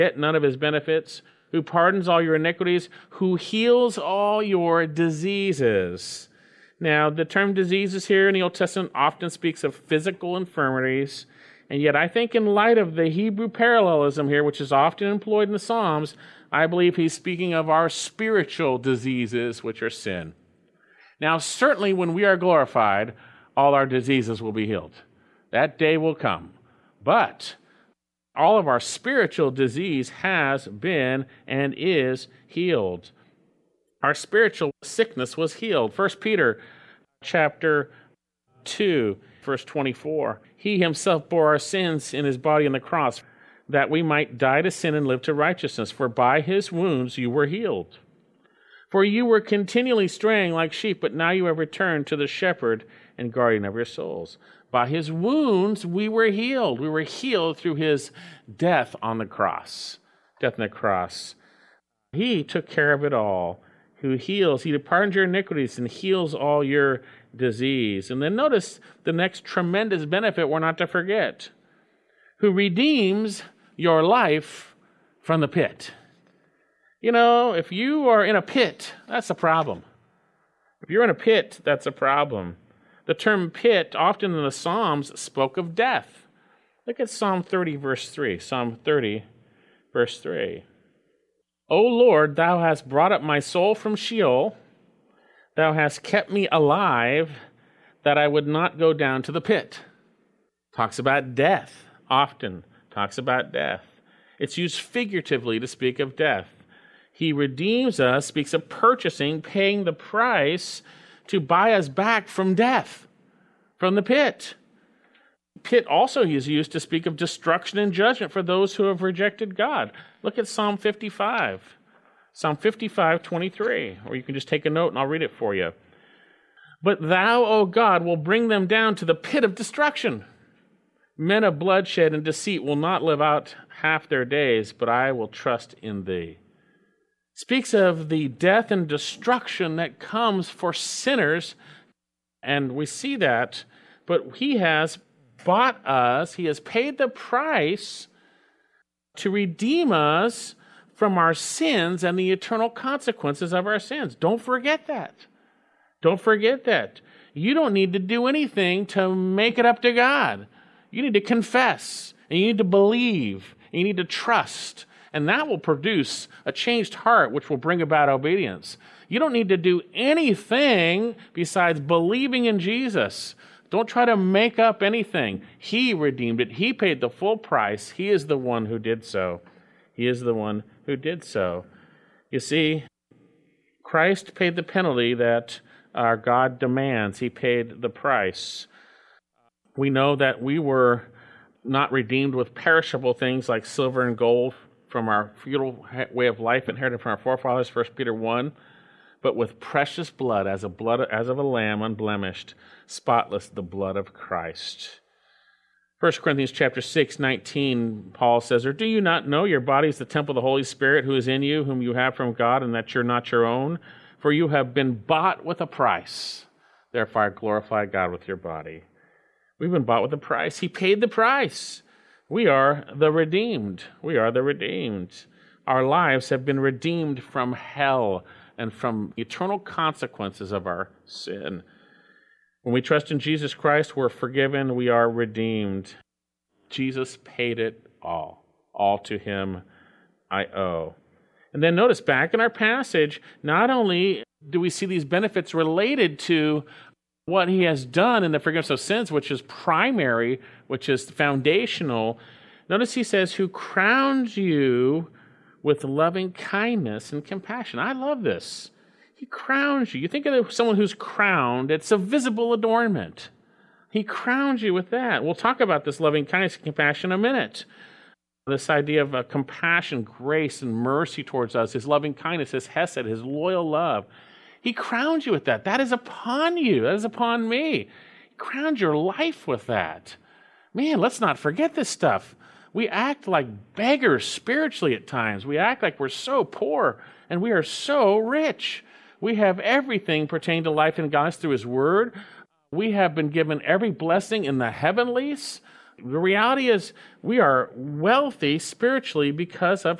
forget none of his benefits, who pardons all your iniquities, who heals all your diseases. Now, the term diseases here in the Old Testament often speaks of physical infirmities, and yet I think in light of the Hebrew parallelism here, which is often employed in the Psalms, I believe he's speaking of our spiritual diseases, which are sin. Now, certainly when we are glorified, all our diseases will be healed. That day will come. But all of our spiritual disease has been and is healed. Our spiritual sickness was healed. 1 Peter chapter 2, verse 24. He himself bore our sins in his body on the cross, that we might die to sin and live to righteousness. For by his wounds you were healed. For you were continually straying like sheep, but now you have returned to the shepherd and guardian of your souls. By his wounds we were healed. We were healed through his death on the cross. Death on the cross. He took care of it all. Who heals, he pardons your iniquities and heals all your disease. And then notice the next tremendous benefit we're not to forget. Who redeems your life from the pit. You know, if you are in a pit, that's a problem. If you're in a pit, that's a problem. The term pit, often in the Psalms, spoke of death. Look at Psalm 30, verse 3. Psalm 30, verse 3. O Lord, thou hast brought up my soul from Sheol. Thou hast kept me alive, that I would not go down to the pit. Talks about death, often talks about death. It's used figuratively to speak of death. He redeems us, speaks of purchasing, paying the price to buy us back from death, from the pit. Pit also is used to speak of destruction and judgment for those who have rejected God. Look at Psalm 55. Psalm 55, 23. Or you can just take a note and I'll read it for you. But thou, O God, will bring them down to the pit of destruction. Men of bloodshed and deceit will not live out half their days, but I will trust in thee. Speaks of the death and destruction that comes for sinners, and we see that, but he has bought us, he has paid the price to redeem us from our sins and the eternal consequences of our sins. Don't forget that. Don't forget that. You don't need to do anything to make it up to God. You need to confess, and you need to believe, and you need to trust, and that will produce a changed heart, which will bring about obedience. You don't need to do anything besides believing in Jesus. Don't try to make up anything. He redeemed it. He paid the full price. He is the one who did so. He is the one who did so. You see, Christ paid the penalty that our God demands. He paid the price. We know that we were not redeemed with perishable things like silver and gold from our feudal way of life inherited from our forefathers, 1 Peter 1, but with precious blood, as of a lamb, unblemished, spotless, the blood of Christ. 1 Corinthians chapter 6, 19, Paul says, or do you not know your body is the temple of the Holy Spirit who is in you, whom you have from God, and that you're not your own? For you have been bought with a price. Therefore, glorify God with your body. We've been bought with a price. He paid the price. We are the redeemed. We are the redeemed. Our lives have been redeemed from hell and from eternal consequences of our sin. When we trust in Jesus Christ, we're forgiven, we are redeemed. Jesus paid it all. All to him I owe. And then notice back in our passage, not only do we see these benefits related to what he has done in the forgiveness of sins, which is primary, which is foundational. Notice he says, who crowns you with loving kindness and compassion. I love this. He crowns you. You think of someone who's crowned, it's a visible adornment. He crowns you with that. We'll talk about this loving kindness and compassion in a minute. This idea of compassion, grace, and mercy towards us, his loving kindness, his hesed, his loyal love. He crowns you with that. That is upon you. That is upon me. He crowns your life with that. Man, let's not forget this stuff. We act like beggars spiritually at times. We act like we're so poor and we are so rich. We have everything pertaining to life and godliness through his word. We have been given every blessing in the heavenlies. the reality is we are wealthy spiritually because of